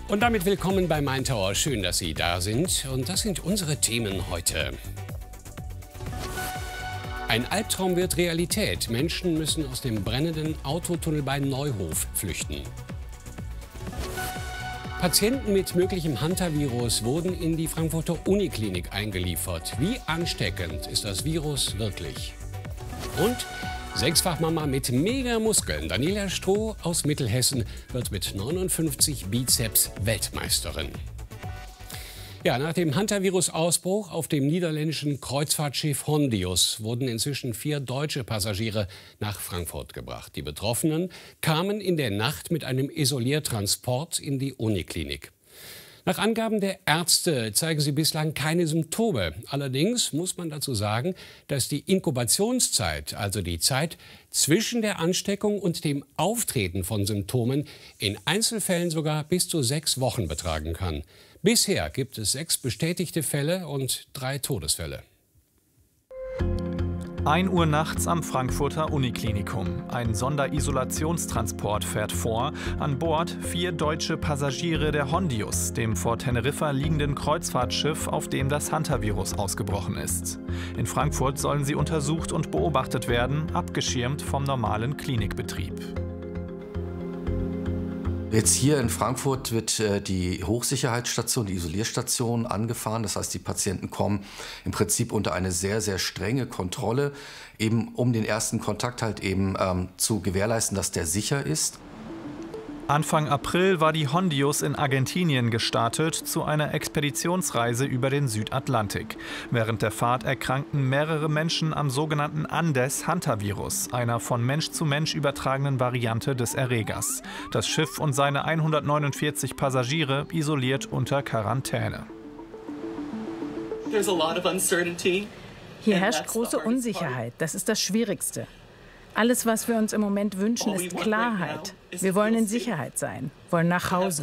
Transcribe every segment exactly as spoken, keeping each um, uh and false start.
Und damit willkommen bei Main Tower. Schön, dass Sie da sind. Und das sind unsere Themen heute. Ein Albtraum wird Realität. Menschen müssen aus dem brennenden Autotunnel bei Neuhof flüchten. Patienten mit möglichem Hantavirus wurden in die Frankfurter Uniklinik eingeliefert. Wie ansteckend ist das Virus wirklich? Und Sechsfachmama mit Megamuskeln, Daniela Stroh aus Mittelhessen, wird mit neunundfünfzig Bizeps Weltmeisterin. Ja, nach dem Hantavirus-Ausbruch auf dem niederländischen Kreuzfahrtschiff Hondius wurden inzwischen vier deutsche Passagiere nach Frankfurt gebracht. Die Betroffenen kamen in der Nacht mit einem Isoliertransport in die Uniklinik. Nach Angaben der Ärzte zeigen sie bislang keine Symptome. Allerdings muss man dazu sagen, dass die Inkubationszeit, also die Zeit zwischen der Ansteckung und dem Auftreten von Symptomen, in Einzelfällen sogar bis zu sechs Wochen betragen kann. Bisher gibt es sechs bestätigte Fälle und drei Todesfälle. ein Uhr nachts am Frankfurter Uniklinikum. Ein Sonderisolationsstransport fährt vor. An Bord vier deutsche Passagiere der Hondius, dem vor Teneriffa liegenden Kreuzfahrtschiff, auf dem das Hantavirus ausgebrochen ist. In Frankfurt sollen sie untersucht und beobachtet werden, abgeschirmt vom normalen Klinikbetrieb. Jetzt hier in Frankfurt wird äh, die Hochsicherheitsstation, die Isolierstation angefahren. Das heißt, die Patienten kommen im Prinzip unter eine sehr, sehr strenge Kontrolle, eben um den ersten Kontakt halt eben ähm, zu gewährleisten, dass der sicher ist. Anfang April war die Hondius in Argentinien gestartet zu einer Expeditionsreise über den Südatlantik. Während der Fahrt erkrankten mehrere Menschen am sogenannten Andes-Hantavirus, einer von Mensch zu Mensch übertragenen Variante des Erregers. Das Schiff und seine hundertneunundvierzig Passagiere isoliert unter Quarantäne. Hier herrscht große Unsicherheit. Das ist das Schwierigste. Alles, was wir uns im Moment wünschen, ist Klarheit. Wir wollen in Sicherheit sein, wollen nach Hause.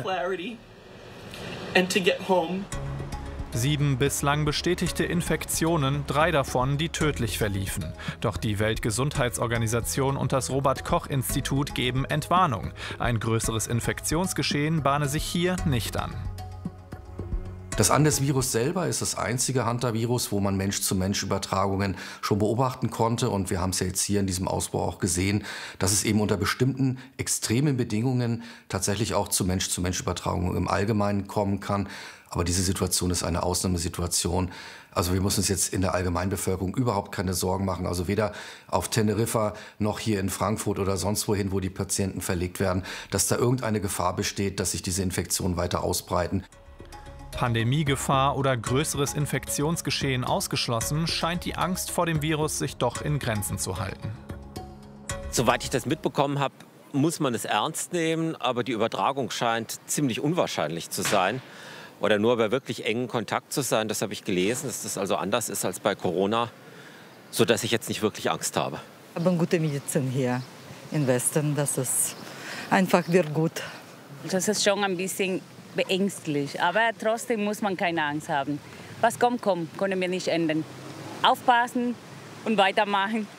Sieben bislang bestätigte Infektionen, drei davon, die tödlich verliefen. Doch die Weltgesundheitsorganisation und das Robert-Koch-Institut geben Entwarnung. Ein größeres Infektionsgeschehen bahne sich hier nicht an. Das Andes-Virus selber ist das einzige Hantavirus, wo man Mensch-zu-Mensch-Übertragungen schon beobachten konnte. Und wir haben es ja jetzt hier in diesem Ausbruch auch gesehen, dass es eben unter bestimmten extremen Bedingungen tatsächlich auch zu Mensch-zu-Mensch-Übertragungen im Allgemeinen kommen kann. Aber diese Situation ist eine Ausnahmesituation. Also wir müssen uns jetzt in der Allgemeinbevölkerung überhaupt keine Sorgen machen. Also weder auf Teneriffa noch hier in Frankfurt oder sonst wohin, wo die Patienten verlegt werden, dass da irgendeine Gefahr besteht, dass sich diese Infektionen weiter ausbreiten. Pandemiegefahr oder größeres Infektionsgeschehen ausgeschlossen, scheint die Angst vor dem Virus sich doch in Grenzen zu halten. Soweit ich das mitbekommen habe, muss man es ernst nehmen, aber die Übertragung scheint ziemlich unwahrscheinlich zu sein. Oder nur bei wirklich engen Kontakt zu sein, das habe ich gelesen, dass das also anders ist als bei Corona, sodass ich jetzt nicht wirklich Angst habe. Wir haben gute Medizin hier im Westen, das ist einfach wird gut. Das ist schon ein bisschen beängstlich, aber trotzdem muss man keine Angst haben. Was kommt, kommt, können wir nicht ändern. Aufpassen und weitermachen.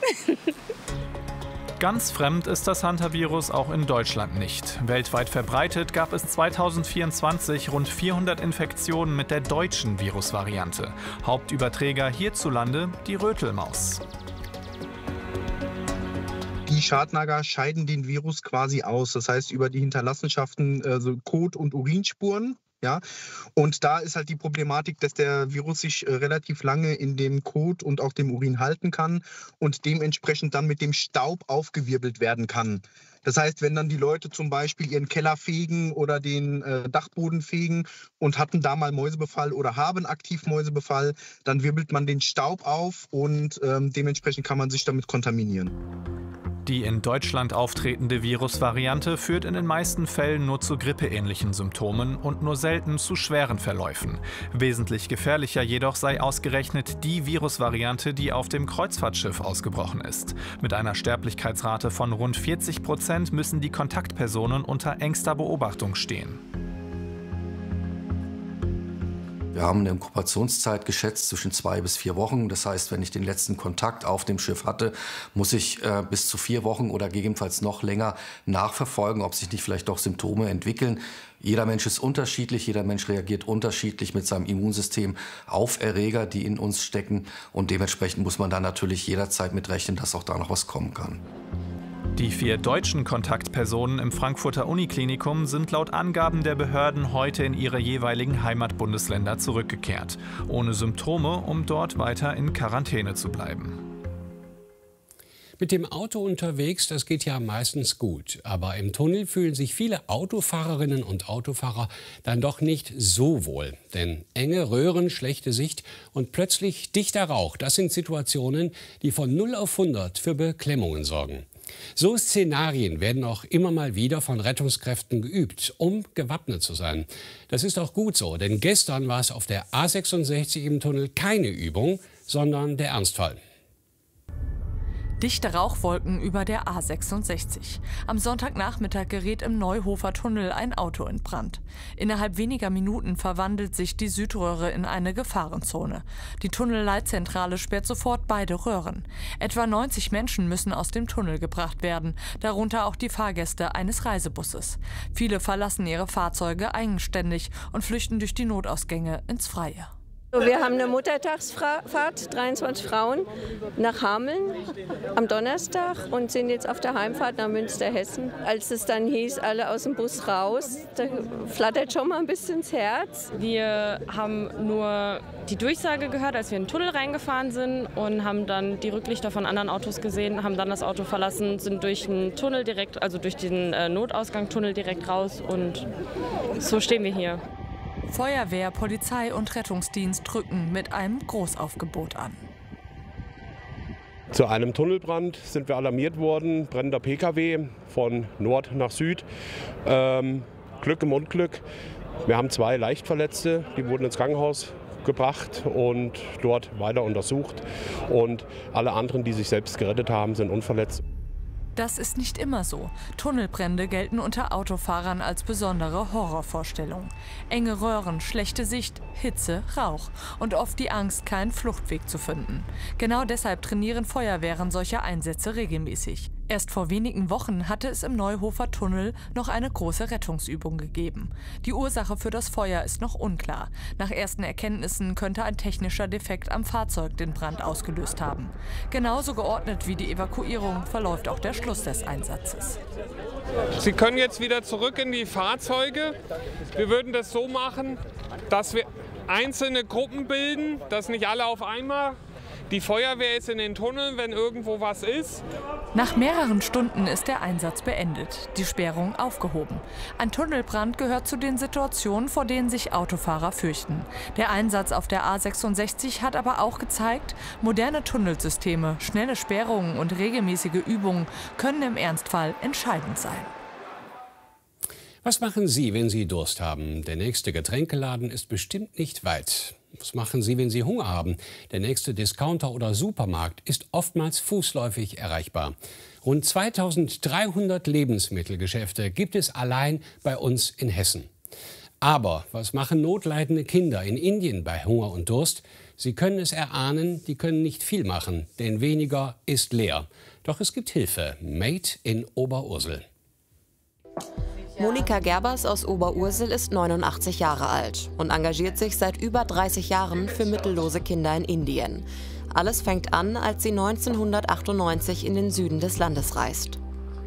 Ganz fremd ist das Hantavirus auch in Deutschland nicht. Weltweit verbreitet gab es zweitausendvierundzwanzig rund vierhundert Infektionen mit der deutschen Virusvariante. Hauptüberträger hierzulande die Rötelmaus. Die Schadnager scheiden den Virus quasi aus, das heißt über die Hinterlassenschaften, also Kot- und Urinspuren. Ja? Und da ist halt die Problematik, dass der Virus sich äh, relativ lange in dem Kot und auch dem Urin halten kann und dementsprechend dann mit dem Staub aufgewirbelt werden kann. Das heißt, wenn dann die Leute zum Beispiel ihren Keller fegen oder den äh, Dachboden fegen und hatten da mal Mäusebefall oder haben aktiv Mäusebefall, dann wirbelt man den Staub auf und ähm, dementsprechend kann man sich damit kontaminieren. Die in Deutschland auftretende Virusvariante führt in den meisten Fällen nur zu grippeähnlichen Symptomen und nur selten zu schweren Verläufen. Wesentlich gefährlicher jedoch sei ausgerechnet die Virusvariante, die auf dem Kreuzfahrtschiff ausgebrochen ist. Mit einer Sterblichkeitsrate von rund vierzig Prozent müssen die Kontaktpersonen unter engster Beobachtung stehen. Wir haben eine Inkubationszeit geschätzt zwischen zwei bis vier Wochen. Das heißt, wenn ich den letzten Kontakt auf dem Schiff hatte, muss ich äh, bis zu vier Wochen oder gegebenenfalls noch länger nachverfolgen, ob sich nicht vielleicht doch Symptome entwickeln. Jeder Mensch ist unterschiedlich, jeder Mensch reagiert unterschiedlich mit seinem Immunsystem auf Erreger, die in uns stecken. Und dementsprechend muss man dann natürlich jederzeit mit rechnen, dass auch da noch was kommen kann. Die vier deutschen Kontaktpersonen im Frankfurter Uniklinikum sind laut Angaben der Behörden heute in ihre jeweiligen Heimatbundesländer zurückgekehrt. Ohne Symptome, um dort weiter in Quarantäne zu bleiben. Mit dem Auto unterwegs, das geht ja meistens gut. Aber im Tunnel fühlen sich viele Autofahrerinnen und Autofahrer dann doch nicht so wohl. Denn enge Röhren, schlechte Sicht und plötzlich dichter Rauch, das sind Situationen, die von null auf hundert für Beklemmungen sorgen. So Szenarien werden auch immer mal wieder von Rettungskräften geübt, um gewappnet zu sein. Das ist auch gut so, denn gestern war es auf der A sechsundsechzig im Tunnel keine Übung, sondern der Ernstfall. Dichte Rauchwolken über der A sechsundsechzig. Am Sonntagnachmittag gerät im Neuhofer Tunnel ein Auto in Brand. Innerhalb weniger Minuten verwandelt sich die Südröhre in eine Gefahrenzone. Die Tunnelleitzentrale sperrt sofort beide Röhren. Etwa neunzig Menschen müssen aus dem Tunnel gebracht werden, darunter auch die Fahrgäste eines Reisebusses. Viele verlassen ihre Fahrzeuge eigenständig und flüchten durch die Notausgänge ins Freie. Wir haben eine Muttertagsfahrt, dreiundzwanzig Frauen, nach Hameln am Donnerstag und sind jetzt auf der Heimfahrt nach Münsterhessen. Als es dann hieß, alle aus dem Bus raus, da flattert schon mal ein bisschen das Herz. Wir haben nur die Durchsage gehört, als wir in den Tunnel reingefahren sind und haben dann die Rücklichter von anderen Autos gesehen, haben dann das Auto verlassen, sind durch den Tunnel direkt, also durch den äh, Notausgangstunnel direkt raus und so stehen wir hier. Feuerwehr, Polizei und Rettungsdienst rücken mit einem Großaufgebot an. Zu einem Tunnelbrand sind wir alarmiert worden, brennender P K W von Nord nach Süd. Ähm, Glück im Unglück. Wir haben zwei Leichtverletzte, die wurden ins Krankenhaus gebracht und dort weiter untersucht. Und alle anderen, die sich selbst gerettet haben, sind unverletzt. Das ist nicht immer so. Tunnelbrände gelten unter Autofahrern als besondere Horrorvorstellung. Enge Röhren, schlechte Sicht, Hitze, Rauch und oft die Angst, keinen Fluchtweg zu finden. Genau deshalb trainieren Feuerwehren solche Einsätze regelmäßig. Erst vor wenigen Wochen hatte es im Neuhofer Tunnel noch eine große Rettungsübung gegeben. Die Ursache für das Feuer ist noch unklar. Nach ersten Erkenntnissen könnte ein technischer Defekt am Fahrzeug den Brand ausgelöst haben. Genauso geordnet wie die Evakuierung verläuft auch der Schluss des Einsatzes. Sie können jetzt wieder zurück in die Fahrzeuge. Wir würden das so machen, dass wir einzelne Gruppen bilden, dass nicht alle auf einmal. Die Feuerwehr ist in den Tunneln, wenn irgendwo was ist. Nach mehreren Stunden ist der Einsatz beendet, die Sperrung aufgehoben. Ein Tunnelbrand gehört zu den Situationen, vor denen sich Autofahrer fürchten. Der Einsatz auf der A sechsundsechzig hat aber auch gezeigt, moderne Tunnelsysteme, schnelle Sperrungen und regelmäßige Übungen können im Ernstfall entscheidend sein. Was machen Sie, wenn Sie Durst haben? Der nächste Getränkeladen ist bestimmt nicht weit. Was machen Sie, wenn Sie Hunger haben? Der nächste Discounter oder Supermarkt ist oftmals fußläufig erreichbar. Rund zweitausenddreihundert Lebensmittelgeschäfte gibt es allein bei uns in Hessen. Aber was machen notleidende Kinder in Indien bei Hunger und Durst? Sie können es erahnen, die können nicht viel machen, denn weniger ist leer. Doch es gibt Hilfe. Made in Oberursel. Monika Gerbers aus Oberursel ist neunundachtzig Jahre alt und engagiert sich seit über dreißig Jahren für mittellose Kinder in Indien. Alles fängt an, als sie neunzehnhundertachtundneunzig in den Süden des Landes reist.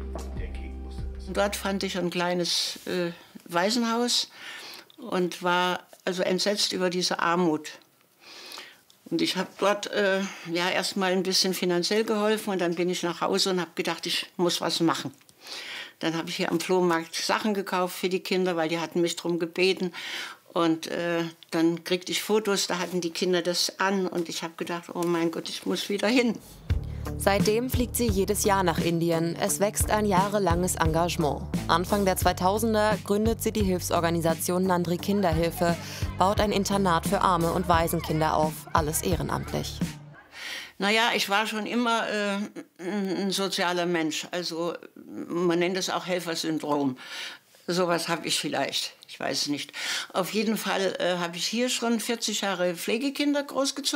Dort fand ich ein kleines äh, Waisenhaus und war also entsetzt über diese Armut. Und ich habe dort äh, ja, erst mal ein bisschen finanziell geholfen und dann bin ich nach Hause und habe gedacht, ich muss was machen. Dann habe ich hier am Flohmarkt Sachen gekauft für die Kinder, weil die hatten mich darum gebeten. Und äh, dann kriegte ich Fotos, da hatten die Kinder das an. Und ich habe gedacht, oh mein Gott, ich muss wieder hin. Seitdem fliegt sie jedes Jahr nach Indien. Es wächst ein jahrelanges Engagement. Anfang der zweitausender gründet sie die Hilfsorganisation Nandri Kinderhilfe, baut ein Internat für arme und Waisenkinder auf, alles ehrenamtlich. Naja, ich war schon immer äh, ein sozialer Mensch. Also man nennt es auch Helfersyndrom. Sowas habe ich vielleicht. Ich weiß es nicht. Auf jeden Fall äh, habe ich hier schon vierzig Jahre Pflegekinder großgezogen.